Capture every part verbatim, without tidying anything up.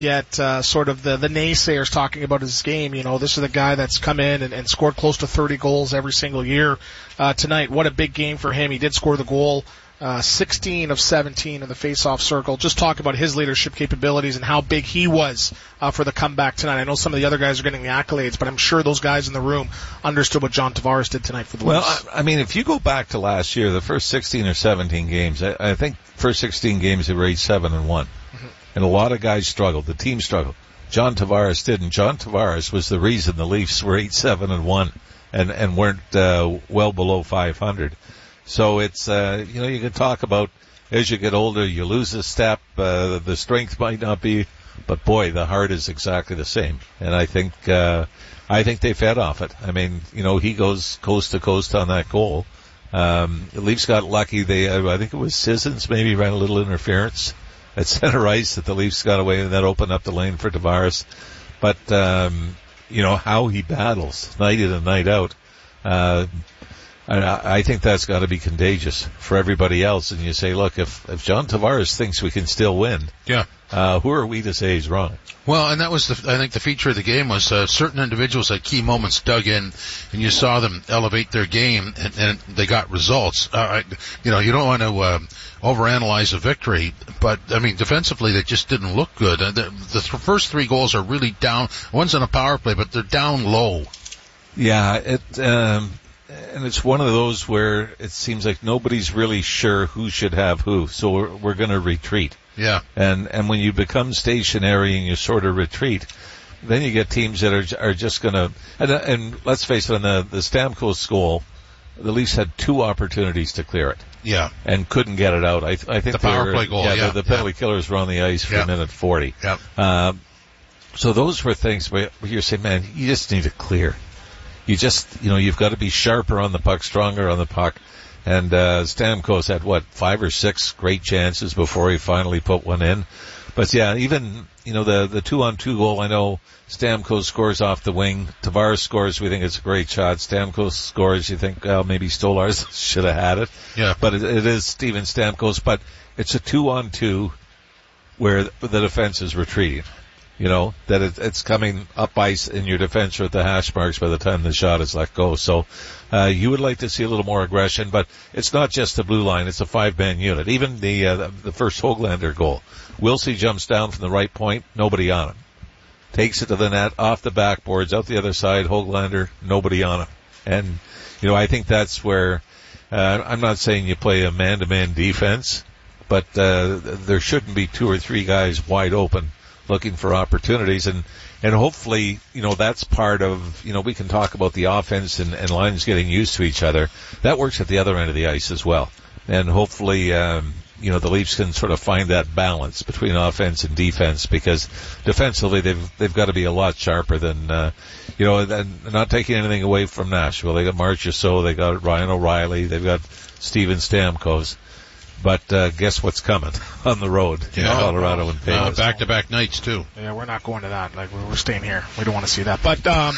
Yet, uh, sort of the, the naysayers talking about his game. You know, this is a guy that's come in and, and scored close to thirty goals every single year. Uh, tonight, what a big game for him. He did score the goal, uh, sixteen of seventeen in the face-off circle. Just talk about his leadership capabilities and how big he was, uh, for the comeback tonight. I know some of the other guys are getting the accolades, but I'm sure those guys in the room understood what John Tavares did tonight for the Well, Leafs. I, I mean, if you go back to last year, the first sixteen or seventeen games, I, I think first sixteen games they were eight seven and one. Mm-hmm. And a lot of guys struggled. The team struggled. John Tavares didn't. John Tavares was the reason the Leafs were eight seven and one and, and weren't, uh, well below five hundred. So it's, uh, you know, you can talk about as you get older, you lose a step, uh, the strength might not be, but boy, the heart is exactly the same. And I think, uh, I think they fed off it. I mean, you know, he goes coast to coast on that goal. Um, the Leafs got lucky. They, uh, I think it was Sissons maybe ran a little interference at center ice that the Leafs got away, and that opened up the lane for Tavares. But, um, you know, how he battles night in and night out, uh, I, I think that's got to be contagious for everybody else. And you say, look, if, if John Tavares thinks we can still win, yeah, uh, who are we to say he's wrong? Well, and that was the, I think the feature of the game was, uh, certain individuals at key moments dug in and you saw them elevate their game and, and they got results. Uh, I, you know, you don't want to, uh, overanalyze a victory, but I mean, defensively they just didn't look good. Uh, the, the first three goals are really down. One's on a power play, but they're down low. Yeah, it, um, and it's one of those where it seems like nobody's really sure who should have who, so we're, we're going to retreat. Yeah. And and when you become stationary and you sort of retreat, then you get teams that are are just going to, and, and let's face it, on the, the Stamkos goal, the Leafs had two opportunities to clear it. Yeah. And couldn't get it out. I, I think the power play goal, yeah, yeah. The, the penalty yeah. killers were on the ice for yeah. a minute forty. Yeah. Um, so those were things where you're saying, man, you just need to clear. You just, you know, you've got to be sharper on the puck, stronger on the puck. And, uh, Stamkos had what, five or six great chances before he finally put one in. But yeah, even, you know, the, the two on two goal, I know Stamkos scores off the wing. Tavares scores, we think it's a great shot. Stamkos scores, you think, well, maybe Stolarz should have had it. Yeah. But it, it is Steven Stamkos, but it's a two on two where the defense is retreating. You know, that it, it's coming up ice and your defense are at the hash marks by the time the shot is let go. So, uh, you would like to see a little more aggression, but it's not just the blue line, it's a five-man unit. Even the, uh, the, the first Höglander goal. Wilsey jumps down from the right point, nobody on him. Takes it to the net, off the backboards, out the other side, Höglander, nobody on him. And, you know, I think that's where, uh, I'm not saying you play a man-to-man defense, but, uh, there shouldn't be two or three guys wide open looking for opportunities, and and hopefully, you know, that's part of, you know, we can talk about the offense and, and lines getting used to each other. That works at the other end of the ice as well. And hopefully, um, you know, the Leafs can sort of find that balance between offense and defense, because defensively they've they've got to be a lot sharper than, uh, you know, and not taking anything away from Nashville. They got Marchessault, they got Ryan O'Reilly, they've got Steven Stamkos. But uh, guess what's coming on the road in yeah. Colorado and Vegas? Uh, back-to-back nights, too. Yeah, we're not going to that. Like, we're, we're staying here. We don't want to see that. But um,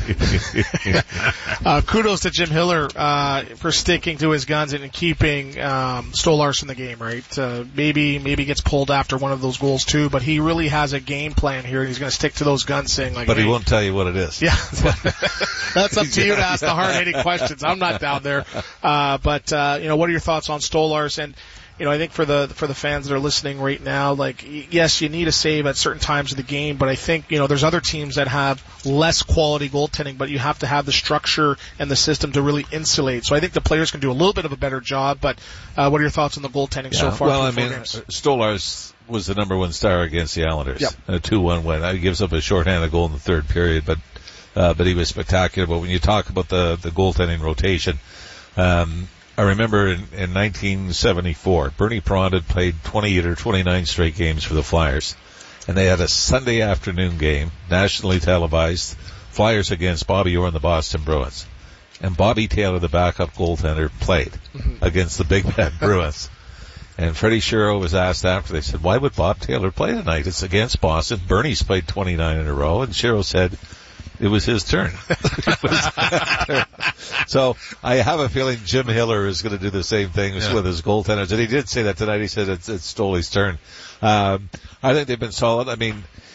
uh, kudos to Jim Hiller uh, for sticking to his guns and keeping um, Stolarz in the game, right? Uh, maybe maybe gets pulled after one of those goals, too, but he really has a game plan here, and he's going to stick to those guns, saying, like, But hey, he won't tell you what it is. Yeah. That's up to you to ask the hard-hitting questions. I'm not down there. Uh, but, uh, you know, what are your thoughts on Stolarz? And, you know, I think for the for the fans that are listening right now, like, yes, you need a save at certain times of the game, but I think, you know, there's other teams that have less quality goaltending, but you have to have the structure and the system to really insulate. So I think the players can do a little bit of a better job, but uh, what are your thoughts on the goaltending yeah, so far? Well, I four mean, games? Stolarz was the number one star against the Islanders. Yep. A two one win. He gives up a shorthanded goal in the third period, but uh, but he was spectacular. But when you talk about the, the goaltending rotation, um, I remember in, in nineteen seventy-four, Bernie Perron had played twenty-eight or twenty-nine straight games for the Flyers. And they had a Sunday afternoon game, nationally televised, Flyers against Bobby Orr and the Boston Bruins. And Bobby Taylor, the backup goaltender, played mm-hmm. against the big bad Bruins. And Freddie Shero was asked after, they said, why would Bob Taylor play tonight? It's against Boston. Bernie's played twenty-nine in a row. And Shero said, it was his turn. It was turn. So I have a feeling Jim Hiller is going to do the same thing yeah. with his goaltenders. And he did say that tonight. He said it's, it's Stoley's turn. Um, I think they've been solid. I mean,